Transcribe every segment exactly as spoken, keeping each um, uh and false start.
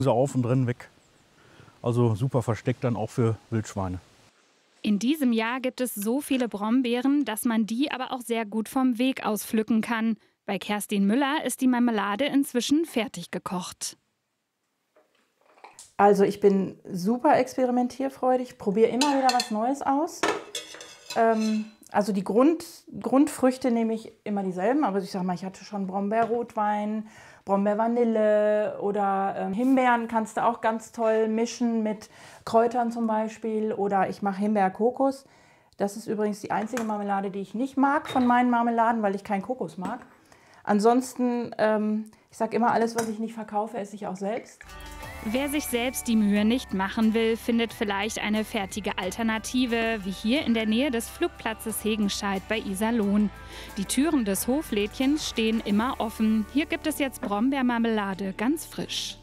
sie auf und rennen weg. Also super versteckt dann auch für Wildschweine. In diesem Jahr gibt es so viele Brombeeren, dass man die aber auch sehr gut vom Weg aus pflücken kann. Bei Kerstin Müller ist die Marmelade inzwischen fertig gekocht. Also ich bin super experimentierfreudig, probiere immer wieder was Neues aus. Ähm, also die Grund, Grundfrüchte nehme ich immer dieselben, aber ich sag mal, ich hatte schon Brombeerrotwein, Brombeervanille oder ähm, Himbeeren kannst du auch ganz toll mischen mit Kräutern zum Beispiel, oder ich mache Himbeer-Kokos. Das ist übrigens die einzige Marmelade, die ich nicht mag von meinen Marmeladen, weil ich keinen Kokos mag. Ansonsten, ähm, ich sage immer, alles, was ich nicht verkaufe, esse ich auch selbst. Wer sich selbst die Mühe nicht machen will, findet vielleicht eine fertige Alternative, wie hier in der Nähe des Flugplatzes Hegenscheid bei Iserlohn. Die Türen des Hoflädchens stehen immer offen. Hier gibt es jetzt Brombeermarmelade, ganz frisch.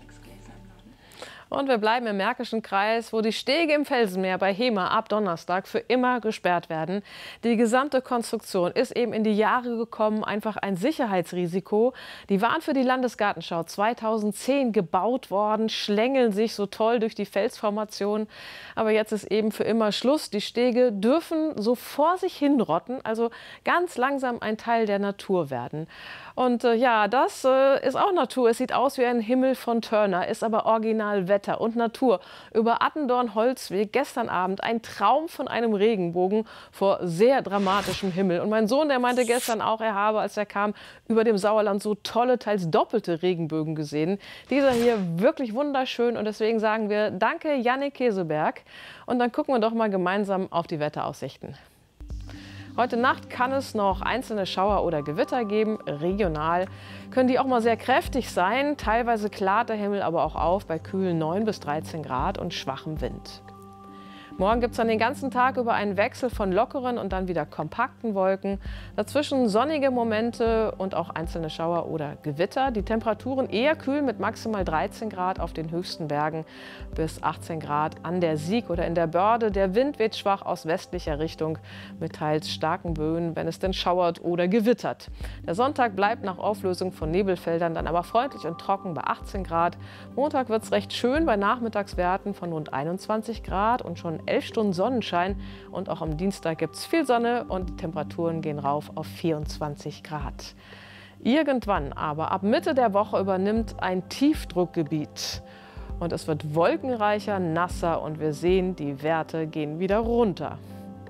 Und wir bleiben im Märkischen Kreis, wo die Stege im Felsenmeer bei Hemer ab Donnerstag für immer gesperrt werden. Die gesamte Konstruktion ist eben in die Jahre gekommen, einfach ein Sicherheitsrisiko. Die waren für die Landesgartenschau zweitausendzehn gebaut worden, schlängeln sich so toll durch die Felsformation. Aber jetzt ist eben für immer Schluss. Die Stege dürfen so vor sich hinrotten, also ganz langsam ein Teil der Natur werden. Und äh, ja, das äh, ist auch Natur. Es sieht aus wie ein Himmel von Turner, ist aber original Wetter und Natur. Über Attendorn-Holzweg gestern Abend ein Traum von einem Regenbogen vor sehr dramatischem Himmel. Und mein Sohn, der meinte gestern auch, er habe, als er kam, über dem Sauerland so tolle, teils doppelte Regenbögen gesehen. Dieser hier wirklich wunderschön, und deswegen sagen wir danke, Jannik Keseberg. Und dann gucken wir doch mal gemeinsam auf die Wetteraussichten. Heute Nacht kann es noch einzelne Schauer oder Gewitter geben. Regional können die auch mal sehr kräftig sein. Teilweise klart der Himmel aber auch auf bei kühlen neun bis dreizehn Grad und schwachem Wind. Morgen gibt es dann den ganzen Tag über einen Wechsel von lockeren und dann wieder kompakten Wolken. Dazwischen sonnige Momente und auch einzelne Schauer oder Gewitter. Die Temperaturen eher kühl mit maximal dreizehn Grad auf den höchsten Bergen bis achtzehn Grad an der Sieg oder in der Börde. Der Wind weht schwach aus westlicher Richtung mit teils starken Böen, wenn es denn schauert oder gewittert. Der Sonntag bleibt nach Auflösung von Nebelfeldern dann aber freundlich und trocken bei achtzehn Grad. Montag wird es recht schön bei Nachmittagswerten von rund einundzwanzig Grad und schon elf Stunden Sonnenschein, und auch am Dienstag gibt es viel Sonne und die Temperaturen gehen rauf auf vierundzwanzig Grad. Irgendwann aber ab Mitte der Woche übernimmt ein Tiefdruckgebiet und es wird wolkenreicher, nasser und wir sehen, die Werte gehen wieder runter.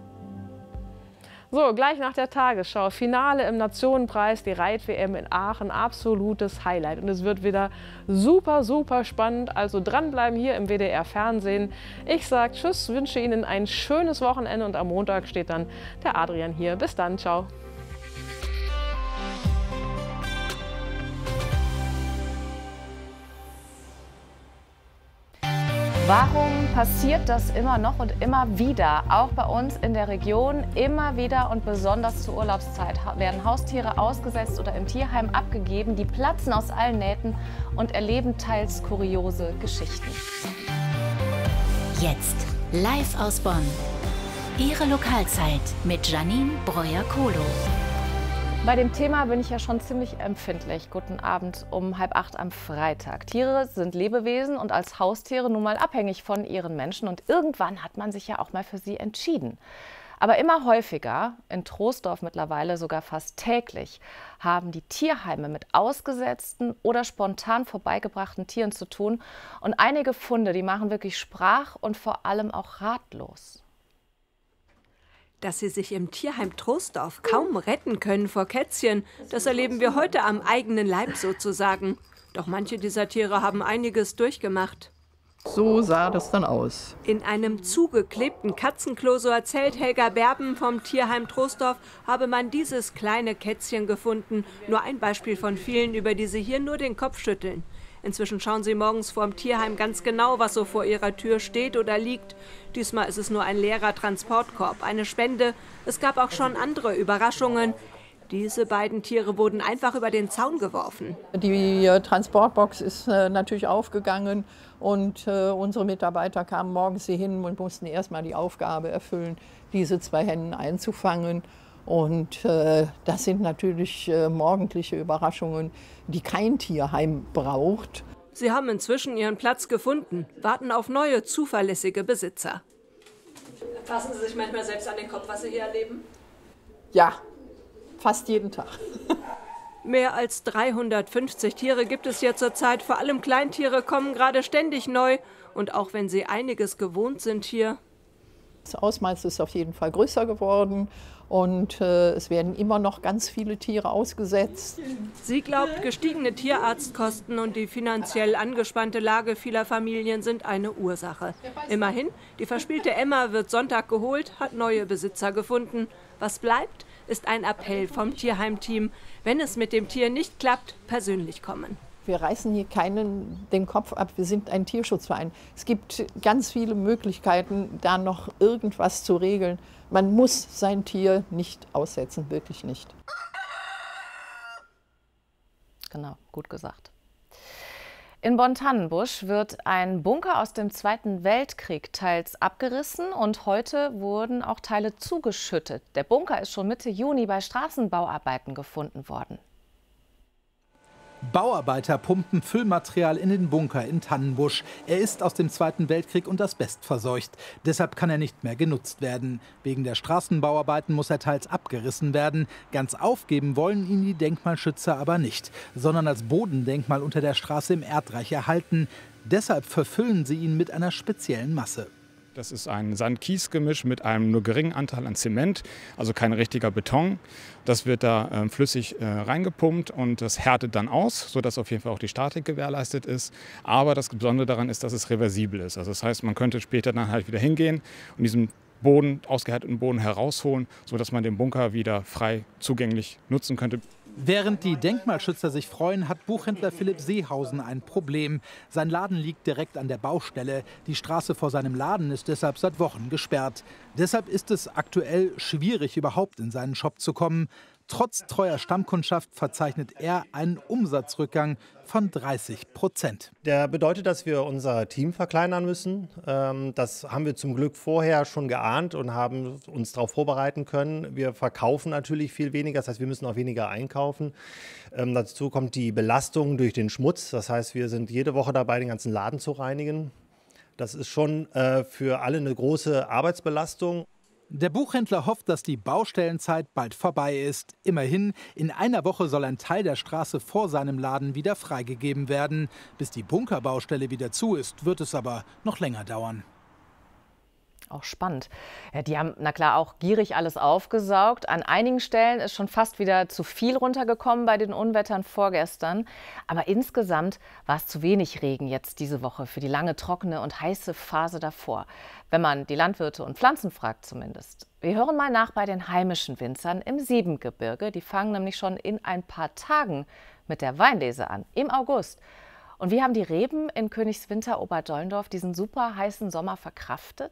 So, gleich nach der Tagesschau, Finale im Nationenpreis, die Reit-W M in Aachen, absolutes Highlight. Und es wird wieder super, super spannend. Also dranbleiben hier im W D R-Fernsehen. Ich sage Tschüss, wünsche Ihnen ein schönes Wochenende und am Montag steht dann der Adrian hier. Bis dann, ciao. Warum passiert das immer noch und immer wieder? Auch bei uns in der Region immer wieder und besonders zur Urlaubszeit werden Haustiere ausgesetzt oder im Tierheim abgegeben. Die platzen aus allen Nähten und erleben teils kuriose Geschichten. Jetzt live aus Bonn. Ihre Lokalzeit mit Janine Breuer-Kohlo. Bei dem Thema bin ich ja schon ziemlich empfindlich. Guten Abend um halb acht am Freitag. Tiere sind Lebewesen und als Haustiere nun mal abhängig von ihren Menschen. Und irgendwann hat man sich ja auch mal für sie entschieden. Aber immer häufiger, in Troisdorf mittlerweile sogar fast täglich, haben die Tierheime mit ausgesetzten oder spontan vorbeigebrachten Tieren zu tun. Und einige Funde, die machen wirklich sprach- und vor allem auch ratlos. Dass sie sich im Tierheim Troisdorf kaum retten können vor Kätzchen, das erleben wir heute am eigenen Leib sozusagen. Doch manche dieser Tiere haben einiges durchgemacht. So sah das dann aus. In einem zugeklebten Katzenklo, so erzählt Helga Berben vom Tierheim Troisdorf, habe man dieses kleine Kätzchen gefunden. Nur ein Beispiel von vielen, über die sie hier nur den Kopf schütteln. Inzwischen schauen sie morgens vor dem Tierheim ganz genau, was so vor ihrer Tür steht oder liegt. Diesmal ist es nur ein leerer Transportkorb, eine Spende. Es gab auch schon andere Überraschungen. Diese beiden Tiere wurden einfach über den Zaun geworfen. Die äh, Transportbox ist äh, natürlich aufgegangen und äh, unsere Mitarbeiter kamen morgens hier hin und mussten erstmal die Aufgabe erfüllen, diese zwei Hennen einzufangen. Und äh, das sind natürlich äh, morgendliche Überraschungen, die kein Tierheim braucht. Sie haben inzwischen ihren Platz gefunden, warten auf neue, zuverlässige Besitzer. Fassen Sie sich manchmal selbst an den Kopf, was Sie hier erleben? Ja, fast jeden Tag. Mehr als dreihundertfünfzig Tiere gibt es hier zurzeit. Vor allem Kleintiere kommen gerade ständig neu. Und auch wenn sie einiges gewohnt sind hier. Das Ausmaß ist auf jeden Fall größer geworden. Und äh, es werden immer noch ganz viele Tiere ausgesetzt. Sie glaubt, gestiegene Tierarztkosten und die finanziell angespannte Lage vieler Familien sind eine Ursache. Immerhin, die verspielte Emma wird Sonntag geholt, hat neue Besitzer gefunden. Was bleibt, ist ein Appell vom Tierheimteam. Wenn es mit dem Tier nicht klappt, persönlich kommen. Wir reißen hier keinen den Kopf ab, wir sind ein Tierschutzverein. Es gibt ganz viele Möglichkeiten, da noch irgendwas zu regeln. Man muss sein Tier nicht aussetzen, wirklich nicht. Genau, gut gesagt. In Bonn-Tannenbusch wird ein Bunker aus dem Zweiten Weltkrieg teils abgerissen und heute wurden auch Teile zugeschüttet. Der Bunker ist schon Mitte Juni bei Straßenbauarbeiten gefunden worden. Bauarbeiter pumpen Füllmaterial in den Bunker in Tannenbusch. Er ist aus dem Zweiten Weltkrieg und asbest verseucht. Deshalb kann er nicht mehr genutzt werden. Wegen der Straßenbauarbeiten muss er teils abgerissen werden. Ganz aufgeben wollen ihn die Denkmalschützer aber nicht, sondern als Bodendenkmal unter der Straße im Erdreich erhalten. Deshalb verfüllen sie ihn mit einer speziellen Masse. Das ist ein Sand-Kies-Gemisch mit einem nur geringen Anteil an Zement, also kein richtiger Beton. Das wird da äh, flüssig äh, reingepumpt und das härtet dann aus, sodass auf jeden Fall auch die Statik gewährleistet ist. Aber das Besondere daran ist, dass es reversibel ist. Also das heißt, man könnte später dann halt wieder hingehen und diesen Boden, ausgehärteten Boden herausholen, sodass man den Bunker wieder frei zugänglich nutzen könnte. Während die Denkmalschützer sich freuen, hat Buchhändler Philipp Seehausen ein Problem. Sein Laden liegt direkt an der Baustelle. Die Straße vor seinem Laden ist deshalb seit Wochen gesperrt. Deshalb ist es aktuell schwierig, überhaupt in seinen Shop zu kommen. Trotz treuer Stammkundschaft verzeichnet er einen Umsatzrückgang von dreißig Prozent. Der bedeutet, dass wir unser Team verkleinern müssen. Das haben wir zum Glück vorher schon geahnt und haben uns darauf vorbereiten können. Wir verkaufen natürlich viel weniger, das heißt, wir müssen auch weniger einkaufen. Dazu kommt die Belastung durch den Schmutz. Das heißt, wir sind jede Woche dabei, den ganzen Laden zu reinigen. Das ist schon für alle eine große Arbeitsbelastung. Der Buchhändler hofft, dass die Baustellenzeit bald vorbei ist. Immerhin, in einer Woche soll ein Teil der Straße vor seinem Laden wieder freigegeben werden. Bis die Bunkerbaustelle wieder zu ist, wird es aber noch länger dauern. Auch spannend. Ja, die haben, na klar, auch gierig alles aufgesaugt. An einigen Stellen ist schon fast wieder zu viel runtergekommen bei den Unwettern vorgestern. Aber insgesamt war es zu wenig Regen jetzt diese Woche für die lange, trockene und heiße Phase davor. Wenn man die Landwirte und Pflanzen fragt zumindest. Wir hören mal nach bei den heimischen Winzern im Siebengebirge. Die fangen nämlich schon in ein paar Tagen mit der Weinlese an, im August. Und wie haben die Reben in Königswinter Oberdollendorf diesen super heißen Sommer verkraftet?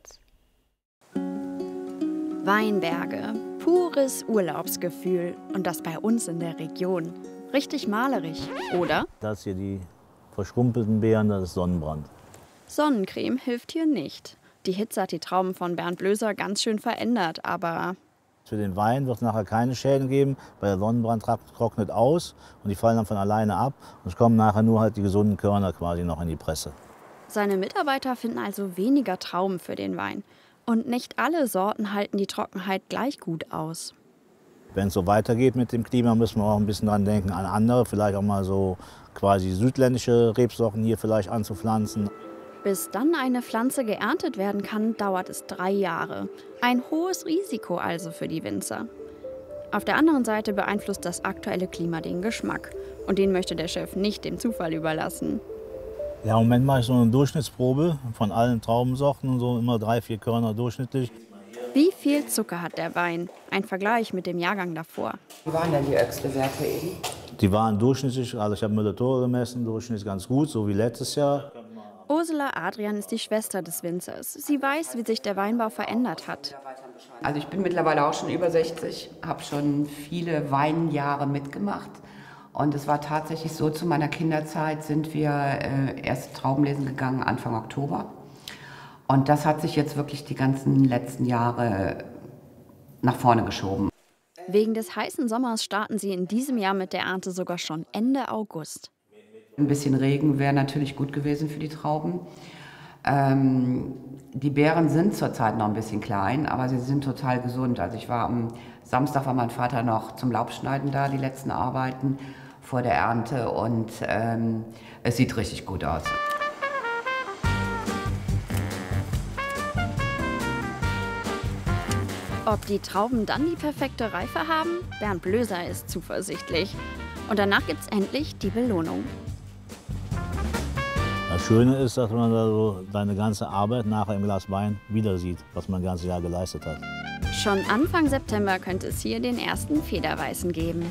Weinberge, pures Urlaubsgefühl und das bei uns in der Region. Richtig malerisch, oder? Das hier die verschrumpelten Beeren, das ist Sonnenbrand. Sonnencreme hilft hier nicht. Die Hitze hat die Trauben von Bernd Blöser ganz schön verändert, aber... Für den Wein wird es nachher keine Schäden geben, weil der Sonnenbrand trocknet aus und die fallen dann von alleine ab. Und es kommen nachher nur halt die gesunden Körner quasi noch in die Presse. Seine Mitarbeiter finden also weniger Trauben für den Wein. Und nicht alle Sorten halten die Trockenheit gleich gut aus. Wenn es so weitergeht mit dem Klima, müssen wir auch ein bisschen dran denken, an andere, vielleicht auch mal so quasi südländische Rebsorten hier vielleicht anzupflanzen. Bis dann eine Pflanze geerntet werden kann, dauert es drei Jahre. Ein hohes Risiko also für die Winzer. Auf der anderen Seite beeinflusst das aktuelle Klima den Geschmack. Und den möchte der Chef nicht dem Zufall überlassen. Ja, im Moment mache ich so eine Durchschnittsprobe von allen Traubensorten und so, immer drei, vier Körner durchschnittlich. Wie viel Zucker hat der Wein? Ein Vergleich mit dem Jahrgang davor. Wie waren denn die Öchsle-Werte eben? Die waren durchschnittlich, also ich habe Müller-Tore gemessen, durchschnittlich ganz gut, so wie letztes Jahr. Ursula Adrian ist die Schwester des Winzers. Sie weiß, wie sich der Weinbau verändert hat. Also ich bin mittlerweile auch schon über sechzig, habe schon viele Weinjahre mitgemacht. Und es war tatsächlich so, zu meiner Kinderzeit sind wir äh, erst Traubenlesen gegangen Anfang Oktober. Und das hat sich jetzt wirklich die ganzen letzten Jahre nach vorne geschoben. Wegen des heißen Sommers starten sie in diesem Jahr mit der Ernte sogar schon Ende August. Ein bisschen Regen wäre natürlich gut gewesen für die Trauben. Ähm, die Beeren sind zurzeit noch ein bisschen klein, aber sie sind total gesund. Also ich war am Samstag, war mein Vater noch zum Laubschneiden da, die letzten Arbeiten vor der Ernte, und ähm, es sieht richtig gut aus. Ob die Trauben dann die perfekte Reife haben? Bernd Blöser ist zuversichtlich. Und danach gibt's endlich die Belohnung. Das Schöne ist, dass man da so seine ganze Arbeit nachher im Glas Wein wieder sieht, was man das ganze Jahr geleistet hat. Schon Anfang September könnte es hier den ersten Federweißen geben.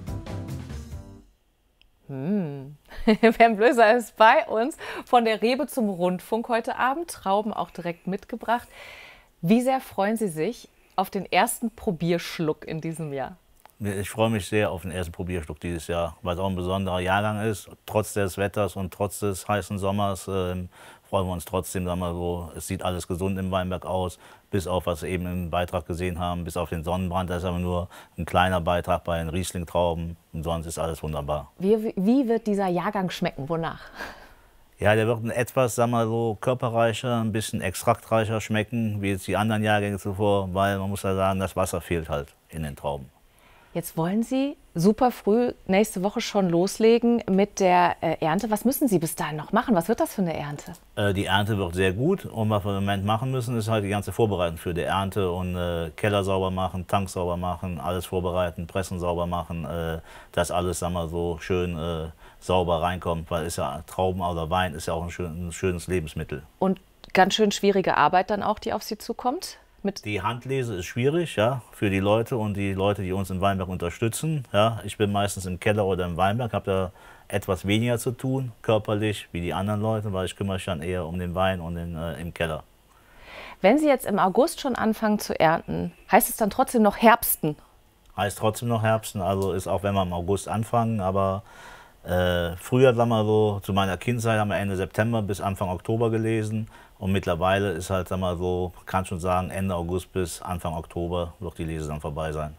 Hm. Bernd Blöser ist bei uns. Von der Rebe zum Rundfunk heute Abend. Trauben auch direkt mitgebracht. Wie sehr freuen Sie sich auf den ersten Probierschluck in diesem Jahr? Ich freue mich sehr auf den ersten Probierschluck dieses Jahr, weil es auch ein besonderer Jahrgang ist. Trotz des Wetters und trotz des heißen Sommers äh, freuen wir uns trotzdem. Sagen wir so, es sieht alles gesund im Weinberg aus, bis auf, was wir eben im Beitrag gesehen haben, bis auf den Sonnenbrand. Da ist aber nur ein kleiner Beitrag bei den Riesling-Trauben, und sonst ist alles wunderbar. Wie, wie wird dieser Jahrgang schmecken? Wonach? Ja, der wird etwas, sagen wir so, körperreicher, ein bisschen extraktreicher schmecken, wie jetzt die anderen Jahrgänge zuvor, weil man muss ja sagen, das Wasser fehlt halt in den Trauben. Jetzt wollen Sie super früh nächste Woche schon loslegen mit der äh, Ernte. Was müssen Sie bis dahin noch machen? Was wird das für eine Ernte? Äh, die Ernte wird sehr gut, und was wir im Moment machen müssen, ist halt die ganze Vorbereitung für die Ernte und äh, Keller sauber machen, Tank sauber machen, alles vorbereiten, Pressen sauber machen, äh, dass alles, sagen wir so, schön äh, sauber reinkommt, weil ist ja Trauben oder Wein ist ja auch ein, schön, ein schönes Lebensmittel. Und ganz schön schwierige Arbeit dann auch, die auf Sie zukommt? Mit die Handlese ist schwierig, ja, für die Leute und die Leute, die uns im Weinberg unterstützen. Ja. Ich bin meistens im Keller oder im Weinberg, habe da etwas weniger zu tun, körperlich, wie die anderen Leute, weil ich kümmere mich dann eher um den Wein und den, äh, im Keller. Wenn Sie jetzt im August schon anfangen zu ernten, heißt es dann trotzdem noch Herbsten? Heißt trotzdem noch Herbsten, also ist auch, wenn wir im August anfangen, aber äh, früher, sagen wir so, zu meiner Kindzeit haben wir Ende September bis Anfang Oktober gelesen. Und mittlerweile ist halt, sagen wir so, kann schon sagen, Ende August bis Anfang Oktober wird die Lese dann vorbei sein.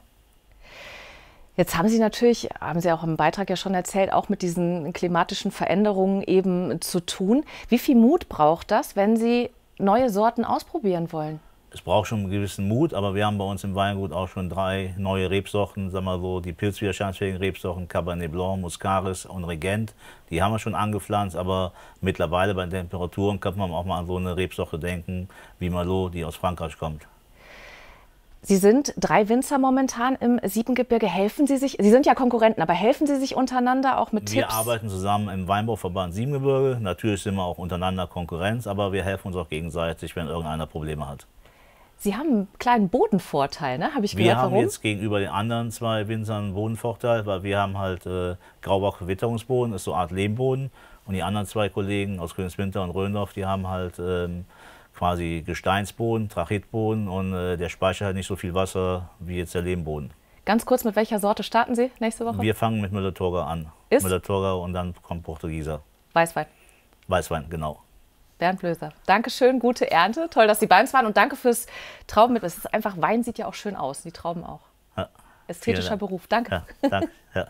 Jetzt haben Sie natürlich, haben Sie auch im Beitrag ja schon erzählt, auch mit diesen klimatischen Veränderungen eben zu tun. Wie viel Mut braucht das, wenn Sie neue Sorten ausprobieren wollen? Es braucht schon einen gewissen Mut, aber wir haben bei uns im Weingut auch schon drei neue Rebsorten, sagen wir so, die pilzwiderstandsfähigen Rebsorten Cabernet Blanc, Muscaris und Regent. Die haben wir schon angepflanzt, aber mittlerweile bei den Temperaturen kann man auch mal an so eine Rebsorte denken wie Merlot, die aus Frankreich kommt. Sie sind drei Winzer momentan im Siebengebirge. Helfen Sie sich, Sie sind ja Konkurrenten, aber helfen Sie sich untereinander auch mit wir Tipps? Wir arbeiten zusammen im Weinbauverband Siebengebirge. Natürlich sind wir auch untereinander Konkurrenz, aber wir helfen uns auch gegenseitig, wenn irgendeiner Probleme hat. Sie haben einen kleinen Bodenvorteil, ne? Habe ich wir gehört, haben warum? jetzt gegenüber den anderen zwei Winzern einen Bodenvorteil, weil wir haben halt äh, Graubach-Witterungsboden, ist so eine Art Lehmboden. Und die anderen zwei Kollegen aus Königswinter und Röndorf, die haben halt ähm, quasi Gesteinsboden, Trachitboden, und äh, der speichert halt nicht so viel Wasser wie jetzt der Lehmboden. Ganz kurz, mit welcher Sorte starten Sie nächste Woche? Wir fangen mit Müller-Thurgau an. Ist? Müller-Thurgau und dann kommt Portugieser. Weißwein. Weißwein, genau. Bernd Blöser, Dankeschön, gute Ernte, toll, dass Sie bei uns waren, und danke fürs Traubenmittel. Es ist einfach, Wein sieht ja auch schön aus, die Trauben auch. Ja, ästhetischer Beruf, danke. Ja, danke. Ja.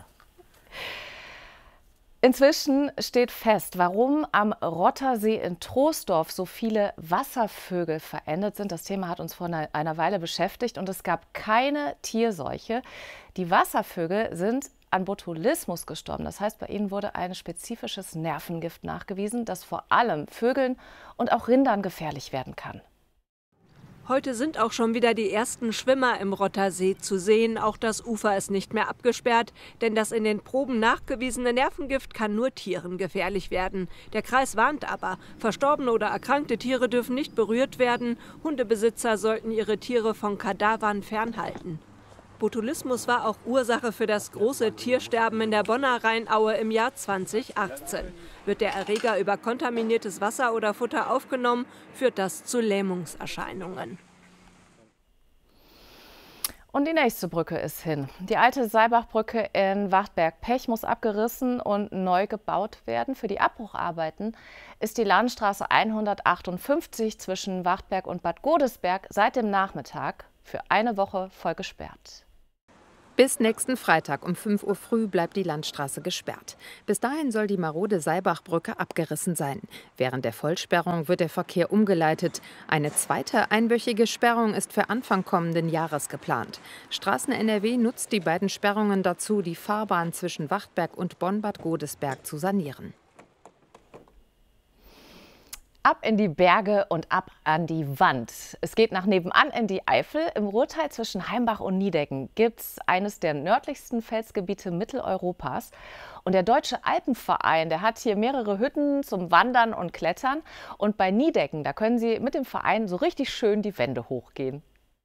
Inzwischen steht fest, warum am Rottersee in Troisdorf so viele Wasservögel verendet sind. Das Thema hat uns vor einer Weile beschäftigt, und es gab keine Tierseuche. Die Wasservögel sind an Botulismus gestorben. Das heißt, bei ihnen wurde ein spezifisches Nervengift nachgewiesen, das vor allem Vögeln und auch Rindern gefährlich werden kann. Heute sind auch schon wieder die ersten Schwimmer im Rottersee zu sehen. Auch das Ufer ist nicht mehr abgesperrt, denn das in den Proben nachgewiesene Nervengift kann nur Tieren gefährlich werden. Der Kreis warnt aber, verstorbene oder erkrankte Tiere dürfen nicht berührt werden. Hundebesitzer sollten ihre Tiere von Kadavern fernhalten. Botulismus war auch Ursache für das große Tiersterben in der Bonner Rheinaue im Jahr zweitausendachtzehn. Wird der Erreger über kontaminiertes Wasser oder Futter aufgenommen, führt das zu Lähmungserscheinungen. Und die nächste Brücke ist hin. Die alte Seilbachbrücke in Wachtberg-Pech muss abgerissen und neu gebaut werden. Für die Abbrucharbeiten ist die Landstraße hundertachtundfünfzig zwischen Wachtberg und Bad Godesberg seit dem Nachmittag für eine Woche voll gesperrt. Bis nächsten Freitag um fünf Uhr früh bleibt die Landstraße gesperrt. Bis dahin soll die marode Seilbachbrücke abgerissen sein. Während der Vollsperrung wird der Verkehr umgeleitet. Eine zweite einwöchige Sperrung ist für Anfang kommenden Jahres geplant. Straßen N R W nutzt die beiden Sperrungen dazu, die Fahrbahn zwischen Wachtberg und Bonn-Bad Godesberg zu sanieren. Ab in die Berge und ab an die Wand. Es geht nach nebenan in die Eifel. Im Ruhrtal zwischen Heimbach und Niedecken gibt es eines der nördlichsten Felsgebiete Mitteleuropas. Und der Deutsche Alpenverein, der hat hier mehrere Hütten zum Wandern und Klettern. Und bei Niedecken, da können Sie mit dem Verein so richtig schön die Wände hochgehen.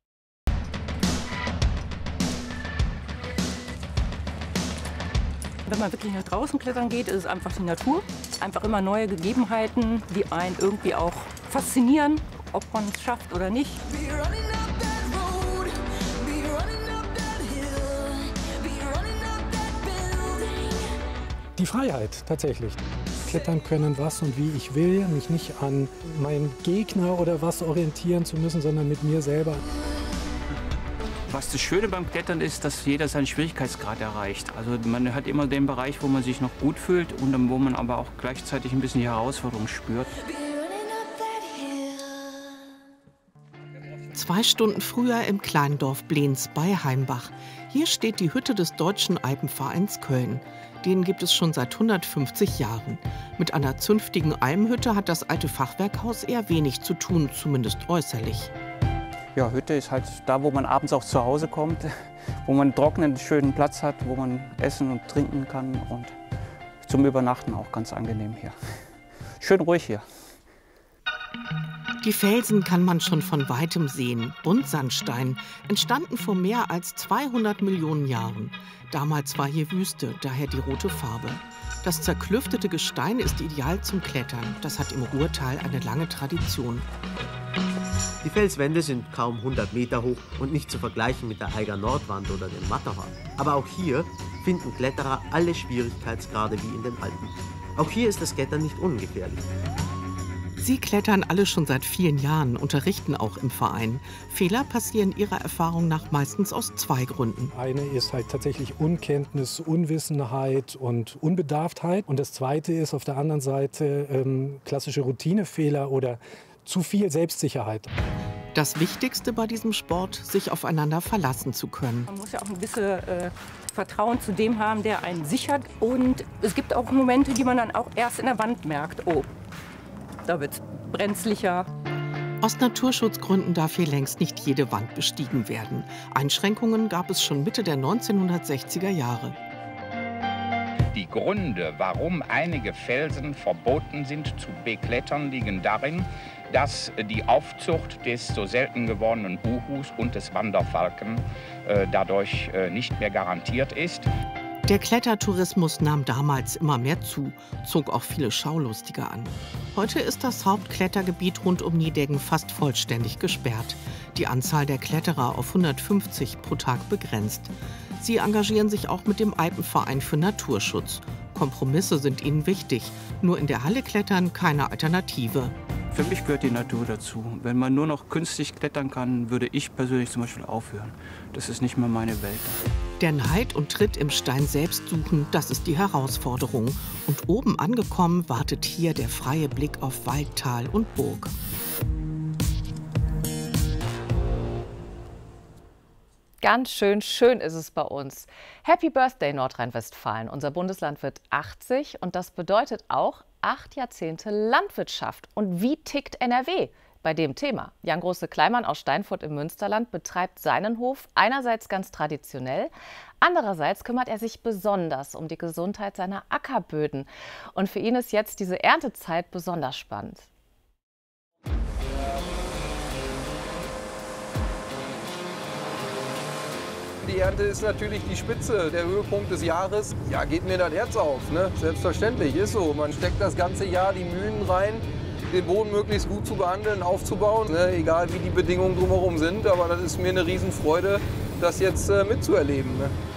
Wenn man wirklich nach draußen klettern geht, ist es einfach die Natur. Einfach immer neue Gegebenheiten, die einen irgendwie auch faszinieren, ob man es schafft oder nicht. Die Freiheit tatsächlich. Klettern können, was und wie ich will, mich nicht an meinen Gegner oder was orientieren zu müssen, sondern mit mir selber. Was das Schöne beim Klettern ist, dass jeder seinen Schwierigkeitsgrad erreicht. Also man hat immer den Bereich, wo man sich noch gut fühlt und dann, wo man aber auch gleichzeitig ein bisschen die Herausforderung spürt. Zwei Stunden früher im kleinen Dorf Blens bei Heimbach. Hier steht die Hütte des Deutschen Alpenvereins Köln. Den gibt es schon seit hundertfünfzig Jahren. Mit einer zünftigen Almhütte hat das alte Fachwerkhaus eher wenig zu tun, zumindest äußerlich. Ja, Hütte ist halt da, wo man abends auch zu Hause kommt, wo man einen trockenen, schönen Platz hat, wo man essen und trinken kann und zum Übernachten auch ganz angenehm hier. Schön ruhig hier. Die Felsen kann man schon von weitem sehen. Buntsandstein, entstanden vor mehr als zweihundert Millionen Jahren. Damals war hier Wüste, daher die rote Farbe. Das zerklüftete Gestein ist ideal zum Klettern. Das hat im Ruhrtal eine lange Tradition. Die Felswände sind kaum hundert Meter hoch und nicht zu vergleichen mit der Eiger Nordwand oder dem Matterhorn. Aber auch hier finden Kletterer alle Schwierigkeitsgrade wie in den Alpen. Auch hier ist das Klettern nicht ungefährlich. Sie klettern alle schon seit vielen Jahren, unterrichten auch im Verein. Fehler passieren ihrer Erfahrung nach meistens aus zwei Gründen. Eine ist halt tatsächlich Unkenntnis, Unwissenheit und Unbedarftheit. Und das zweite ist auf der anderen Seite ähm, klassische Routinefehler oder zu viel Selbstsicherheit. Das Wichtigste bei diesem Sport, sich aufeinander verlassen zu können. Man muss ja auch ein bisschen äh, Vertrauen zu dem haben, der einen sichert. Und es gibt auch Momente, die man dann auch erst in der Wand merkt. Oh, da wird es brenzlicher. Aus Naturschutzgründen darf hier längst nicht jede Wand bestiegen werden. Einschränkungen gab es schon Mitte der neunzehnhundertsechziger Jahre. Die Gründe, warum einige Felsen verboten sind zu beklettern, liegen darin, dass die Aufzucht des so selten gewordenen Uhus und des Wanderfalken äh, dadurch äh, nicht mehr garantiert ist. Der Klettertourismus nahm damals immer mehr zu, zog auch viele Schaulustige an. Heute ist das Hauptklettergebiet rund um Niedecken fast vollständig gesperrt. Die Anzahl der Kletterer auf hundertfünfzig pro Tag begrenzt. Sie engagieren sich auch mit dem Alpenverein für Naturschutz. Kompromisse sind ihnen wichtig. Nur in der Halle klettern keine Alternative. Für mich gehört die Natur dazu. Wenn man nur noch künstlich klettern kann, würde ich persönlich zum Beispiel aufhören. Das ist nicht mehr meine Welt. Der Neid und Tritt im Stein selbst suchen, das ist die Herausforderung. Und oben angekommen wartet hier der freie Blick auf Wald, Tal und Burg. Ganz schön schön ist es bei uns. Happy Birthday Nordrhein-Westfalen. Unser Bundesland wird achtzig und das bedeutet auch acht Jahrzehnte Landwirtschaft. Und wie tickt N R W bei dem Thema? Jan Große-Kleimann aus Steinfurt im Münsterland betreibt seinen Hof einerseits ganz traditionell, andererseits kümmert er sich besonders um die Gesundheit seiner Ackerböden. Und für ihn ist jetzt diese Erntezeit besonders spannend. Die Ernte ist natürlich die Spitze, der Höhepunkt des Jahres. Ja, geht mir das Herz auf, ne? Selbstverständlich, ist so. Man steckt das ganze Jahr die Mühen rein, den Boden möglichst gut zu behandeln, aufzubauen, ne? Egal wie die Bedingungen drumherum sind. Aber das ist mir eine Riesenfreude, das jetzt äh, mitzuerleben. Ne?